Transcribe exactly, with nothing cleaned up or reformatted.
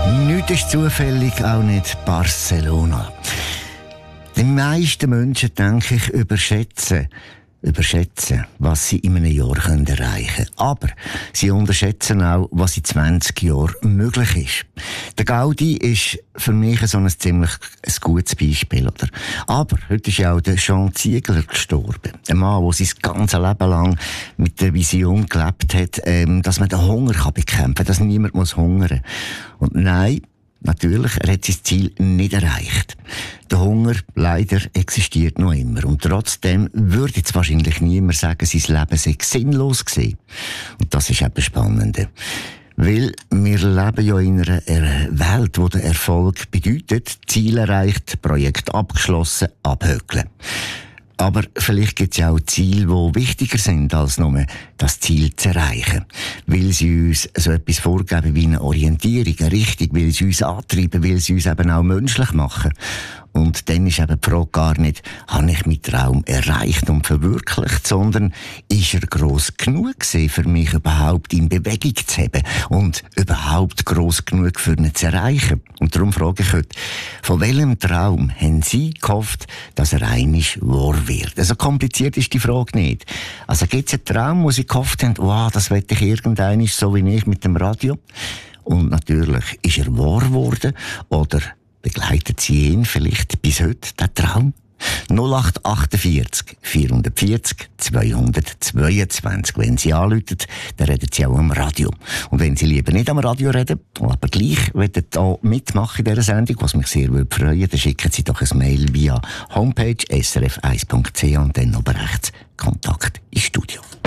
Nichts ist zufällig, auch nicht Barcelona. Die meisten Menschen, denke ich, überschätzen, überschätzen, was sie in einem Jahr können erreichen können. Aber sie unterschätzen auch, was in zwanzig Jahren möglich ist. Der Gaudi ist für mich so ein ziemlich ein gutes Beispiel, oder? Aber heute ist ja auch der Jean Ziegler gestorben. Ein Mann, der sein ganzes Leben lang mit der Vision gelebt hat, ähm, dass man den Hunger kann bekämpfen kann, dass niemand muss hungern. Und nein, natürlich, er hat sein Ziel nicht erreicht. Der Hunger, leider, existiert noch immer. Und trotzdem würde jetzt wahrscheinlich niemand sagen, sein Leben sei sinnlos gewesen. Und das ist eben spannend. Weil wir leben ja in einer Welt, wo der Erfolg bedeutet, Ziel erreicht, Projekt abgeschlossen, abhökeln. Aber vielleicht gibt es ja auch Ziele, die wichtiger sind, als nur das Ziel zu erreichen. Weil sie uns so etwas vorgeben wie eine Orientierung, eine Richtung, weil sie uns antreiben, weil sie uns eben auch menschlich machen. Und dann ist eben die Frage gar nicht, habe ich meinen Traum erreicht und verwirklicht, sondern ist er gross genug gewesen, für mich überhaupt in Bewegung zu haben und überhaupt gross genug für ihn zu erreichen. Und darum frage ich heute, von welchem Traum haben Sie gehofft, dass er einmal wahr wird? Also kompliziert ist die Frage nicht. Also gibt es einen Traum, wo Sie gehofft haben, wow, das will ich irgendeinmal so wie ich mit dem Radio? Und natürlich ist er wahr geworden oder begleitet Sie ihn vielleicht bis heute, der Traum? null acht achtundvierzig vierhundertvierzig zweihundertzweiundzwanzig. Wenn Sie anrufen, dann reden Sie auch am Radio. Und wenn Sie lieber nicht am Radio reden, aber gleich wollen hier mitmachen in dieser Sendung, was mich sehr würde freuen, dann schicken Sie doch ein Mail via homepage s r f eins punkt c h und dann oben rechts Kontakt ins Studio.